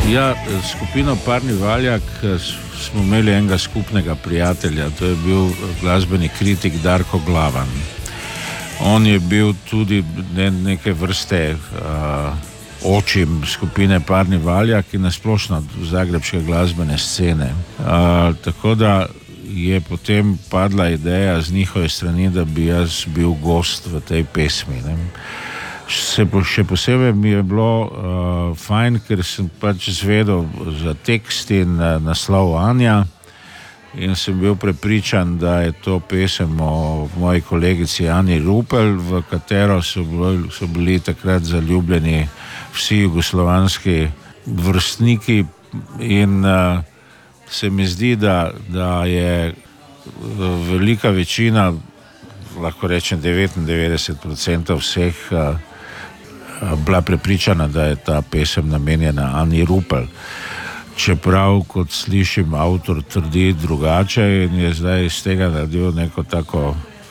Ja, skupino Parni Valjak smo imeli enega skupnega prijatelja, to je bil glasbeni kritik Darko Glavan. On je bil tudi neke vrste očim skupine Parni Valjak in nasplošno zagrebške glasbene scene. Tako da je potem padla ideja z njihove strani, da bi jaz bil gost v tej pesmi. Ne. Še posebej mi je bilo fajn, ker sem pač zvedel za tekst in naslov Anja in sem bil prepričan, da je to pesem o moji kolegici Ani Rupel, v katero so bili takrat zaljubljeni vsi jugoslovanski vrstniki in se mi zdi, da je velika večina, lahko rečem 99% vseh bila prepričana, da je ta pesem namenjena Ani Rupel. Čeprav, kot slišim, avtor trdi drugače in je zdaj iz tega naredil neko tako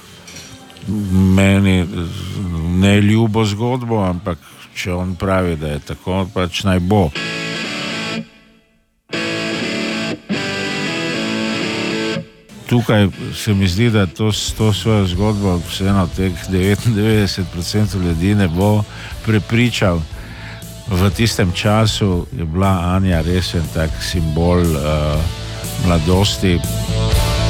meni neljubo zgodbo, ampak če on pravi, da je tako, pač naj bo. Tukaj se mi zdi, da to svojo zgodbo vseeno teh 99% ljudi ne bo prepričal. V tistem času je bila Anja res en tak simbol mladosti.